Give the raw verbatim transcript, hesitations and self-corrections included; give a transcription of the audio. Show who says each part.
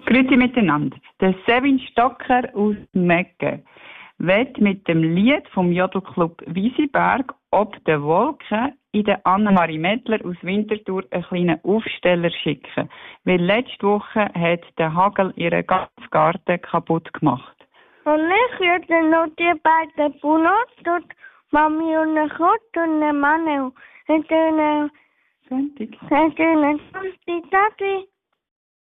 Speaker 1: Grüezi miteinander. Der Sevin Stocker aus Mecken wird mit dem Lied vom Jodelclub Wieseberg «Ob der Wolken» in der Annemarie Mettler aus Winterthur einen kleinen Aufsteller schicken. Weil letzte Woche hat der Hagel ihren ganzen Garten kaputt gemacht.
Speaker 2: Und ich würde noch die beiden benutzt und Mami und eine Gott und eine Mann und eine
Speaker 1: Sonntag.
Speaker 2: und eine Tante, Tati